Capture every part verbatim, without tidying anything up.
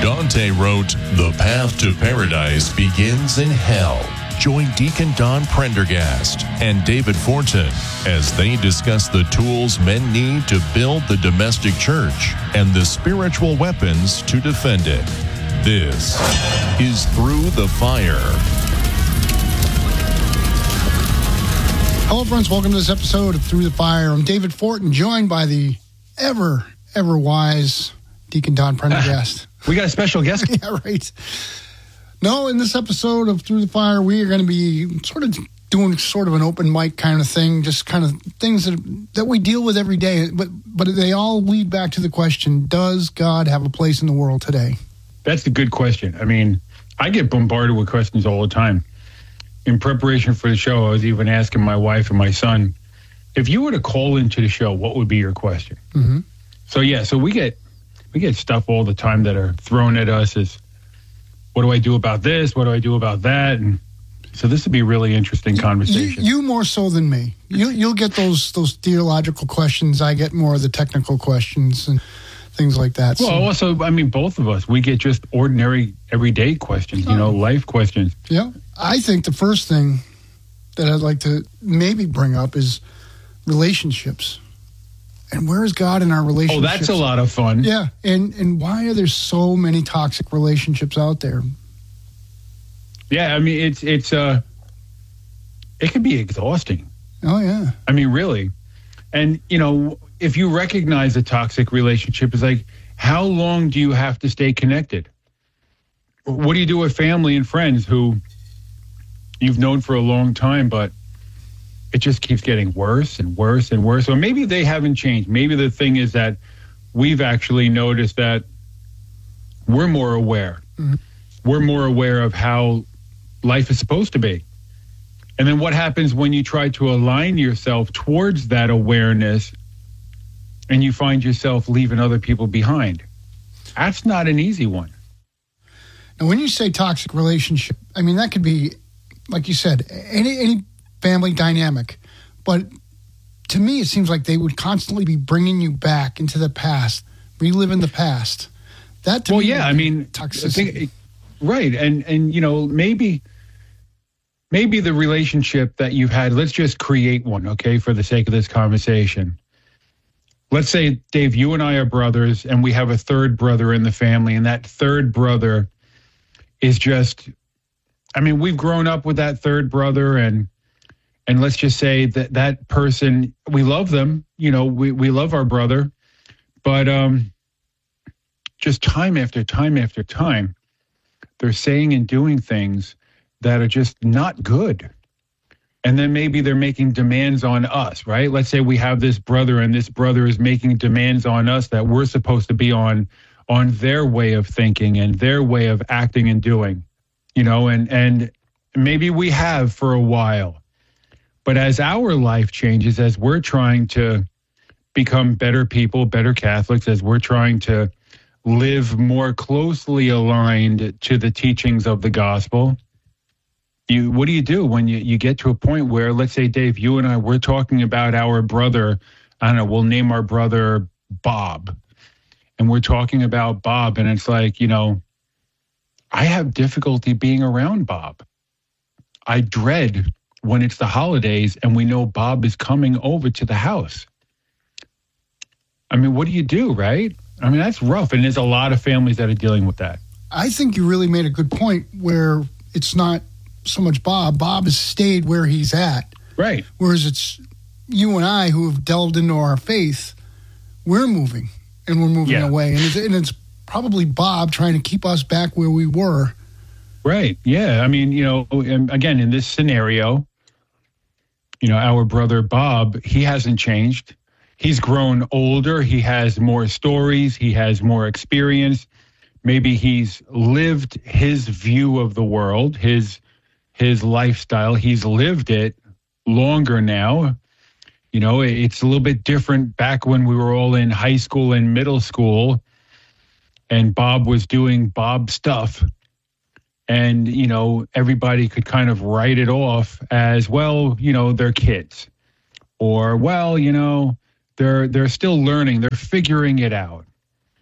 Dante wrote, "The path to paradise begins in hell." Join Deacon Don Prendergast and David Fortin as they discuss the tools men need to build the domestic church and the spiritual weapons to defend it. This is Through the Fire. Hello, friends. Welcome to this episode of Through the Fire. I'm David Fortin, joined by the ever, ever wise Deacon Don Prendergast. Uh, we got a special guest. Yeah, right. No, in this episode of Through the Fire, we are going to be sort of doing sort of an open mic kind of thing, just kind of things that that we deal with every day. But but they all lead back to the question, does God have a place in the world today? That's a good question. I mean, I get bombarded with questions all the time. In preparation for the show, I was even asking my wife and my son, if you were to call into the show, what would be your question? Mm-hmm. So, yeah, so we get we get stuff all the time that are thrown at us as, what do I do about this? What do I do about that? And so this would be a really interesting conversation. You, you more so than me. You, you'll get those those theological questions. I get more of the technical questions and things like that. Well, so. Also, I mean, both of us, we get just ordinary, everyday questions, you know, life questions. Yeah. I think the first thing that I'd like to maybe bring up is relationships. And where is God in our relationships? Oh, that's a lot of fun. Yeah. And and why are there so many toxic relationships out there? Yeah, I mean, it's, it's, uh, it can be exhausting. Oh, yeah. I mean, really. And, you know, if you recognize a toxic relationship, it's like, how long do you have to stay connected? What do you do with family and friends who you've known for a long time, but it just keeps getting worse and worse and worse? Or maybe they haven't changed. Maybe the thing is that we've actually noticed that we're more aware. Mm-hmm. We're more aware of how life is supposed to be. And then what happens when you try to align yourself towards that awareness and you find yourself leaving other people behind? That's not an easy one. Now, when you say toxic relationship, I mean, that could be, like you said, any any family dynamic. But to me, it seems like they would constantly be bringing you back into the past, reliving the past. That to well, me yeah, I mean, toxicity. Think, right. And, and, you know, maybe, maybe the relationship that you've had, let's just create one, okay, for the sake of this conversation. Let's say, Dave, you and I are brothers, and we have a third brother in the family, and that third brother is just, I mean, we've grown up with that third brother, and and let's just say that that person, we love them, you know, we, we love our brother, but um, just time after time after time, they're saying and doing things that are just not good. And then maybe they're making demands on us, right? Let's say we have this brother, and this brother is making demands on us that we're supposed to be on on their way of thinking and their way of acting and doing, you know, and, and maybe we have for a while. But as our life changes, as we're trying to become better people, better Catholics, as we're trying to live more closely aligned to the teachings of the gospel, you, what do you do when you, you get to a point where, let's say, Dave, you and I, we're talking about our brother, I don't know, we'll name our brother Bob. And we're talking about Bob, and it's like, you know, I have difficulty being around Bob. I dread when it's the holidays and we know Bob is coming over to the house. I mean, what do you do, right? I mean, that's rough, and there's a lot of families that are dealing with that. I think you really made a good point where it's not so much Bob. Bob has stayed where he's at. Right. Whereas it's you and I who have delved into our faith, we're moving. And we're moving yeah. away. And it's, and it's probably Bob trying to keep us back where we were. Right. Yeah. I mean, you know, again, in this scenario, you know, our brother Bob, he hasn't changed. He's grown older. He has more stories. He has more experience. Maybe he's lived his view of the world, his his lifestyle. He's lived it longer now. You know, it's a little bit different back when we were all in high school and middle school, and Bob was doing Bob stuff. And, you know, everybody could kind of write it off as, well, you know, they're kids. Or, well, you know, they're they're still learning. They're figuring it out.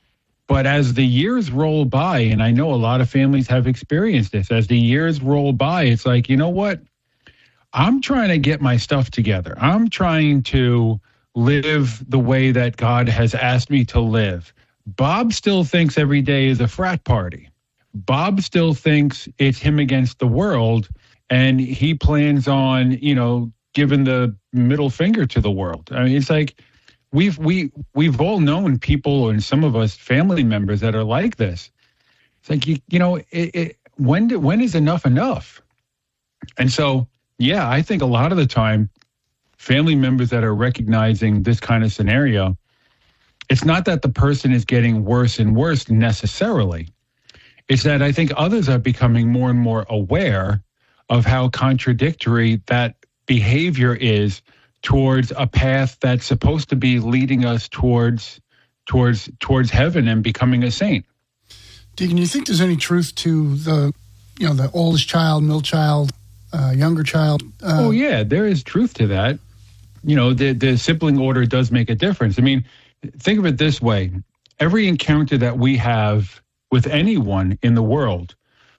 But as the years roll by, and I know a lot of families have experienced this, as the years roll by, it's like, you know what? I'm trying to get my stuff together. I'm trying to live the way that God has asked me to live. Bob still thinks every day is a frat party. Bob still thinks it's him against the world, and he plans on, you know, giving the middle finger to the world. I mean, it's like we've we we've all known people, and some of us family members that are like this. It's like you you know, it, it, when do, when is enough enough? And so, yeah, I think a lot of the time, family members that are recognizing this kind of scenario, it's not that the person is getting worse and worse necessarily. It's that I think others are becoming more and more aware of how contradictory that behavior is towards a path that's supposed to be leading us towards towards towards heaven and becoming a saint. Deacon, do you think there's any truth to the, you know, the oldest child, middle child, uh, younger child? Uh, oh yeah, there is truth to that. You know, the the sibling order does make a difference. I mean, think of it this way: every encounter that we have with anyone in the world,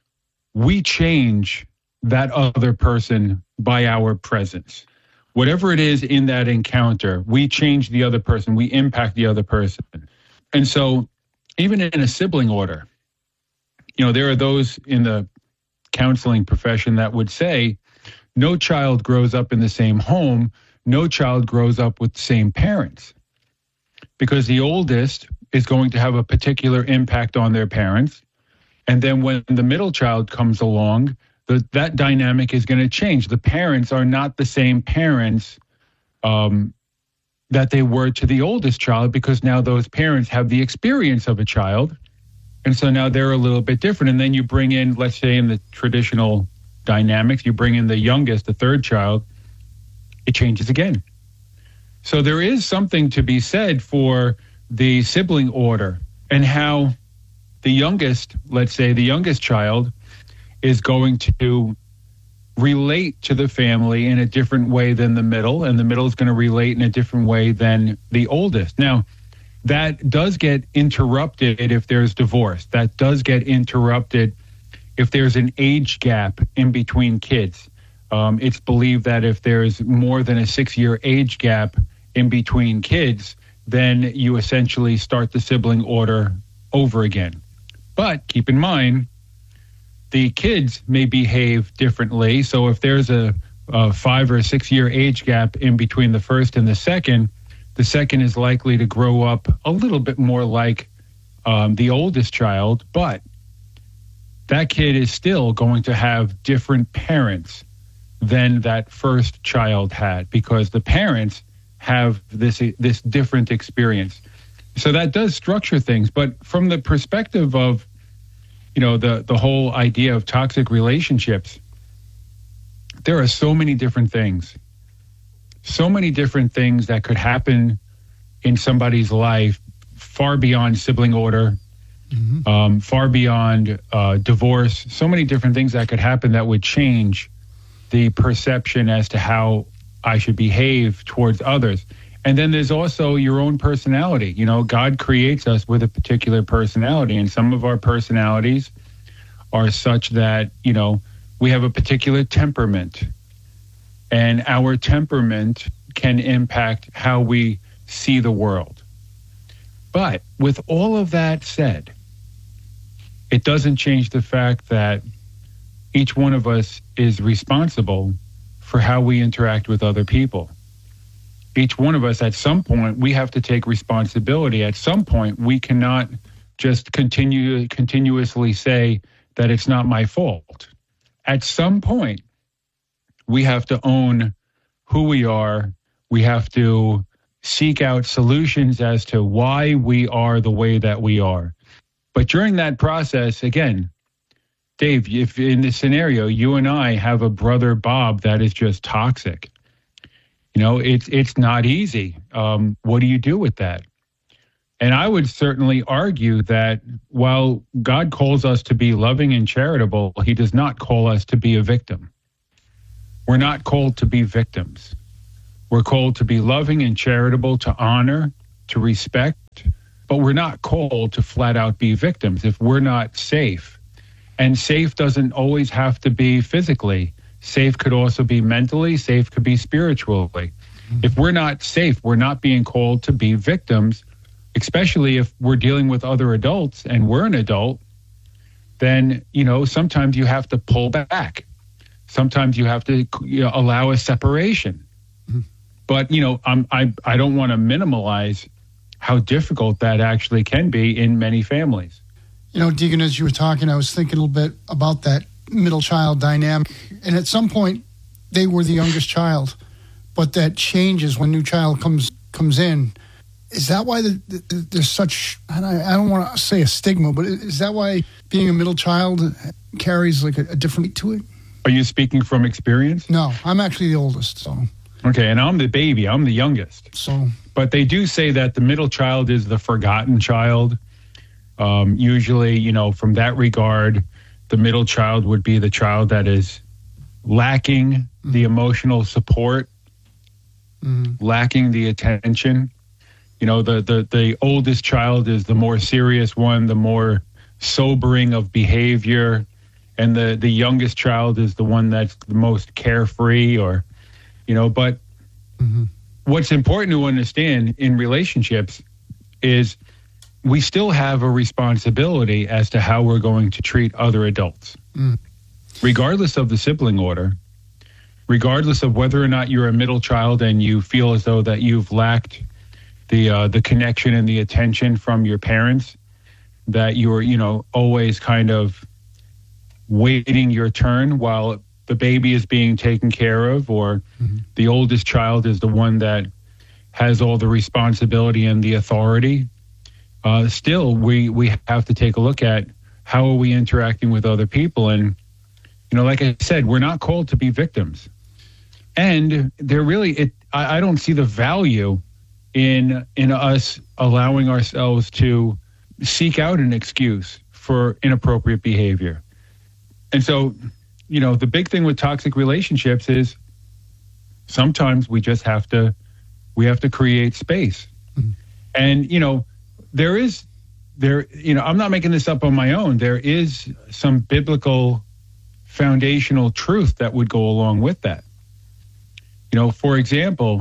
we change that other person by our presence. Whatever it is in that encounter, we change the other person, we impact the other person. And so even in a sibling order, you know, there are those in the counseling profession that would say no child grows up in the same home, no child grows up with the same parents, because the oldest is going to have a particular impact on their parents. And then when the middle child comes along, the, that dynamic is going to change. The parents are not the same parents um, that they were to the oldest child, because now those parents have the experience of a child. And so now they're a little bit different. And then you bring in, let's say in the traditional dynamics, you bring in the youngest, the third child, it changes again. So there is something to be said for the sibling order and how the youngest, let's say the youngest child, is going to relate to the family in a different way than the middle, and the middle is going to relate in a different way than the oldest. Now, that does get interrupted if there's divorce. That does get interrupted if there's an age gap in between kids. Um, it's believed that if there's more than a six-year age gap in between kids, then you essentially start the sibling order over again. But keep in mind, the kids may behave differently. So if there's a, a five or six year age gap in between the first and the second, the second is likely to grow up a little bit more like um, the oldest child, but that kid is still going to have different parents than that first child had, because the parents have this this different experience. So that does structure things. But from the perspective of, you know, the, the whole idea of toxic relationships, there are so many different things, so many different things that could happen in somebody's life, far beyond sibling order, mm-hmm. um, far beyond uh, divorce, so many different things that could happen that would change the perception as to how I should behave towards others. And then there's also your own personality. You know, God creates us with a particular personality, and some of our personalities are such that, you know, we have a particular temperament, and our temperament can impact how we see the world. But with all of that said, it doesn't change the fact that each one of us is responsible for how we interact with other people. Each one of us, at some point, we have to take responsibility. At some point, we cannot just continue continuously say that it's not my fault. At some point, we have to own who we are. We have to seek out solutions as to why we are the way that we are. But during that process, again, Dave, if in this scenario, you and I have a brother, Bob, that is just toxic, you know, it's it's not easy. Um, what do you do with that? And I would certainly argue that while God calls us to be loving and charitable, he does not call us to be a victim. We're not called to be victims. We're called to be loving and charitable, to honor, to respect, but we're not called to flat out be victims if we're not safe. And safe doesn't always have to be physically. Safe could also be mentally. Safe could be spiritually. Mm-hmm. If we're not safe, we're not being called to be victims, especially if we're dealing with other adults and we're an adult. Then, you know, sometimes you have to pull back. Sometimes you have to, you know, allow a separation. Mm-hmm. But, you know, I'm, I, I don't want to minimize how difficult that actually can be in many families. You know, Deacon, as you were talking, I was thinking a little bit about that middle child dynamic. And at some point, they were the youngest child, but that changes when new child comes comes in. Is that why the, the, there's such, and I, I don't want to say a stigma, but is that why being a middle child carries like a, a different to it? Are you speaking from experience? No, I'm actually the oldest, so. Okay, and I'm the baby. I'm the youngest. So, but they do say that the middle child is the forgotten child. Um, usually, you know, from that regard, the middle child would be the child that is lacking mm-hmm. the emotional support, mm-hmm. lacking the attention. You know, the, the, the oldest child is the more serious one, the more sobering of behavior. And the, the youngest child is the one that's the most carefree or, you know, but mm-hmm. what's important to understand in relationships is we still have a responsibility as to how we're going to treat other adults, mm. regardless of the sibling order, regardless of whether or not you're a middle child and you feel as though that you've lacked the uh, the connection and the attention from your parents, that you're, you know, always kind of waiting your turn while the baby is being taken care of, or mm-hmm. the oldest child is the one that has all the responsibility and the authority. Uh, still, we, we have to take a look at how are we interacting with other people. And, you know, like I said, we're not called to be victims. And they're really, it, I, I don't see the value in in us allowing ourselves to seek out an excuse for inappropriate behavior. And so, you know, the big thing with toxic relationships is sometimes we just have to, we have to create space. Mm-hmm. And, you know, there is, there, you know, I'm not making this up on my own. There is some biblical foundational truth that would go along with that. You know, for example,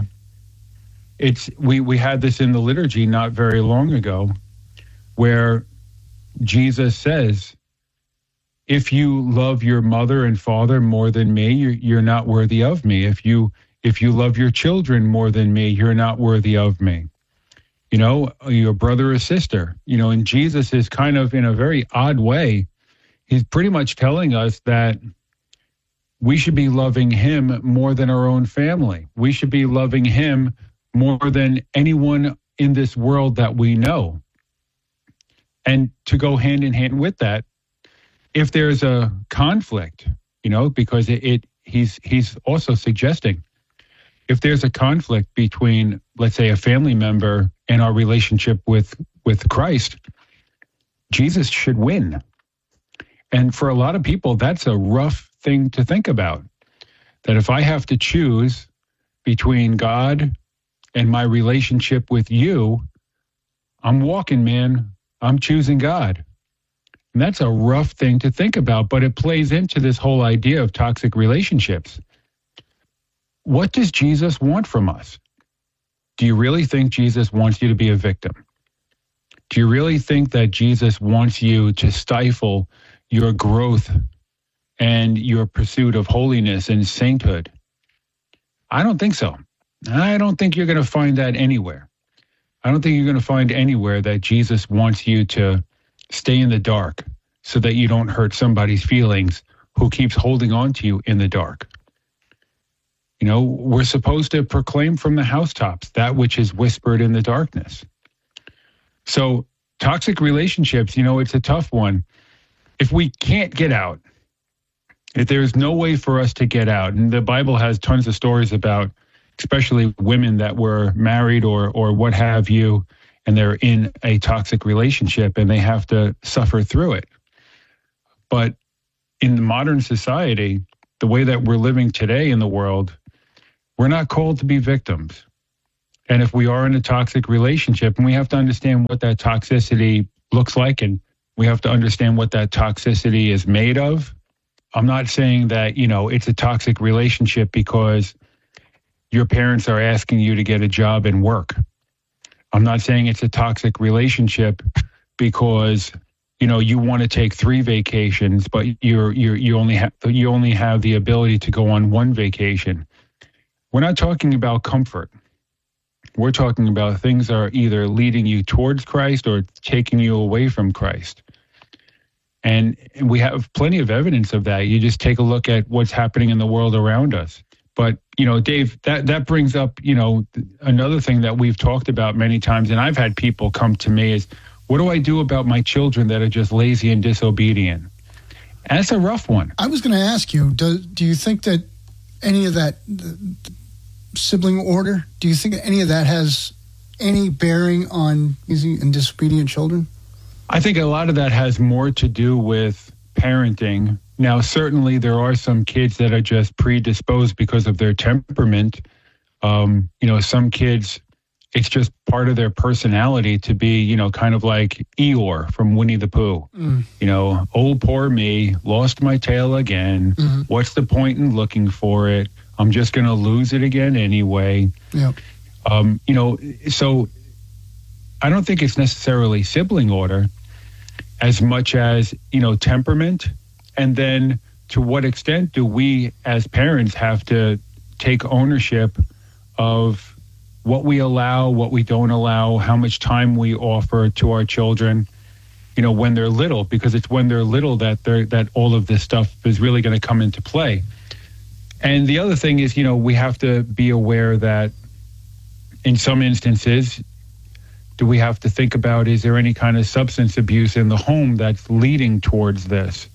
it's, we, we had this in the liturgy not very long ago where Jesus says, if you love your mother and father more than me, you're, you're not worthy of me. If you, if you love your children more than me, you're not worthy of me. You know, your brother or sister, you know, and Jesus is kind of in a very odd way. He's pretty much telling us that we should be loving him more than our own family. We should be loving him more than anyone in this world that we know. And to go hand in hand with that, if there's a conflict, you know, because it, it he's he's also suggesting if there's a conflict between, let's say, a family member and our relationship with with Christ, Jesus should win. And for a lot of people, that's a rough thing to think about. That if I have to choose between God and my relationship with you, I'm walking, man. I'm choosing God. And that's a rough thing to think about, but it plays into this whole idea of toxic relationships. What does Jesus want from us? Do you really think Jesus wants you to be a victim? Do you really think that Jesus wants you to stifle your growth and your pursuit of holiness and sainthood? I don't think so. I don't think you're going to find that anywhere. I don't think you're going to find anywhere that Jesus wants you to stay in the dark so that you don't hurt somebody's feelings who keeps holding on to you in the dark. You know, we're supposed to proclaim from the housetops that which is whispered in the darkness. So toxic relationships, you know, it's a tough one. If we can't get out, if there's no way for us to get out, and the Bible has tons of stories about especially women that were married or or what have you, and they're in a toxic relationship and they have to suffer through it. But in the modern society, the way that we're living today in the world, we're not called to be victims. And if we are in a toxic relationship, and we have to understand what that toxicity looks like, and we have to understand what that toxicity is made of. I'm not saying that, you know, it's a toxic relationship because your parents are asking you to get a job and work. I'm not saying it's a toxic relationship because, you know, you want to take three vacations, but you're you're you only have you only have the ability to go on one vacation. We're not talking about comfort. We're talking about things that are either leading you towards Christ or taking you away from Christ. And we have plenty of evidence of that. You just take a look at what's happening in the world around us. But, you know, Dave, that, that brings up, you know, another thing that we've talked about many times, and I've had people come to me is, what do I do about my children that are just lazy and disobedient? And that's a rough one. I was going to ask you, do, do you think that any of that the, the sibling order, do you think any of that has any bearing on lazy and disobedient children? I think a lot of that has more to do with parenting. Now, certainly there are some kids that are just predisposed because of their temperament. Um, you know, some kids, it's just part of their personality to be, you know, kind of like Eeyore from Winnie the Pooh. Mm. You know, oh, poor me, lost my tail again. Mm-hmm. What's the point in looking for it? I'm just going to lose it again anyway. Yeah. Um, you know, so I don't think it's necessarily sibling order as much as, you know, temperament. And then to what extent do we as parents have to take ownership of what we allow, what we don't allow, how much time we offer to our children, you know, when they're little, because it's when they're little that they're, that all of this stuff is really going to come into play. And the other thing is, you know, we have to be aware that in some instances, do we have to think about, is there any kind of substance abuse in the home that's leading towards this?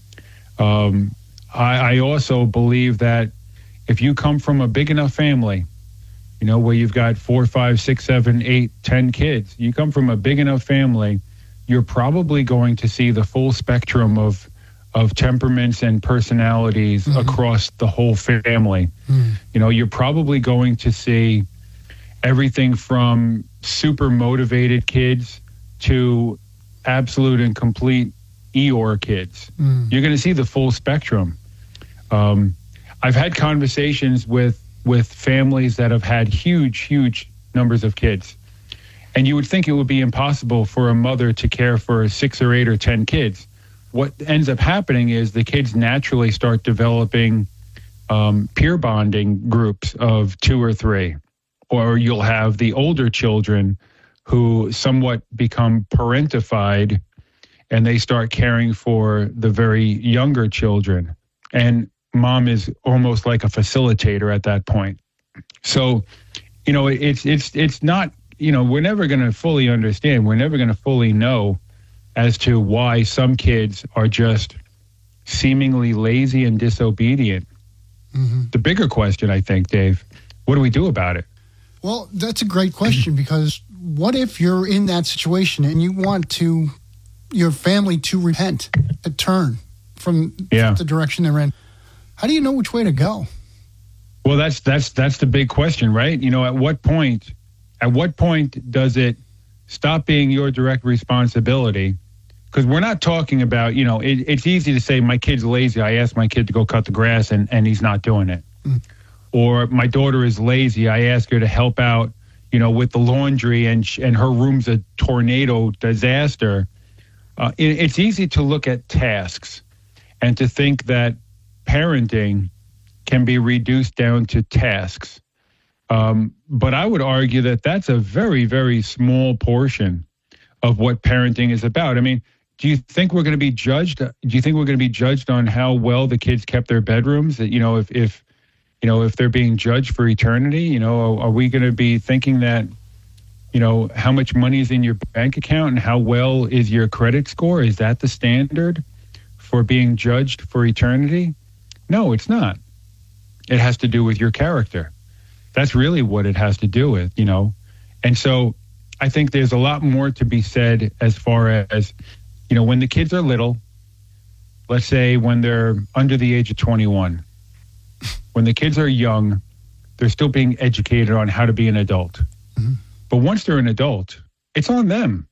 Um, I, I also believe that if you come from a big enough family, you know, where you've got four, five, six, seven, eight, ten kids, you come from a big enough family, you're probably going to see the full spectrum of of temperaments and personalities mm-hmm. across the whole family. Mm-hmm. You know, you're probably going to see everything from super motivated kids to absolute and complete Eeyore kids. Mm. You're going to see the full spectrum. Um, I've had conversations with, with families that have had huge, huge numbers of kids. And you would think it would be impossible for a mother to care for six or eight or ten kids. What ends up happening is the kids naturally start developing um, peer bonding groups of two or three. Or you'll have the older children who somewhat become parentified and they start caring for the very younger children. And mom is almost like a facilitator at that point. So, you know, it's it's it's not, you know, we're never going to fully understand. We're never going to fully know as to why some kids are just seemingly lazy and disobedient. Mm-hmm. The bigger question, I think, Dave, what do we do about it? Well, that's a great question, because what if you're in that situation and you want to your family to repent, to turn from yeah. the direction they're in? How do you know which way to go? Well, that's that's that's the big question, right? You know, at what point, at what point does it stop being your direct responsibility? Because we're not talking about, you know, it, it's easy to say my kid's lazy. I asked my kid to go cut the grass and, and he's not doing it. Mm. Or my daughter is lazy. I ask her to help out, you know, with the laundry and sh- and her room's a tornado disaster. Uh, it, it's easy to look at tasks and to think that parenting can be reduced down to tasks. Um, but I would argue that that's a very, very small portion of what parenting is about. I mean, do you think we're going to be judged? Do you think we're going to be judged on how well the kids kept their bedrooms? That, you know, if, if you know, if they're being judged for eternity, you know, are, are we going to be thinking that, you know, how much money is in your bank account and how well is your credit score? Is that the standard for being judged for eternity? No, it's not. It has to do with your character. That's really what it has to do with, you know. And so I think there's a lot more to be said as far as, you know, when the kids are little, let's say when they're under the age of twenty-one, when the kids are young, they're still being educated on how to be an adult. But once they're an adult, it's on them.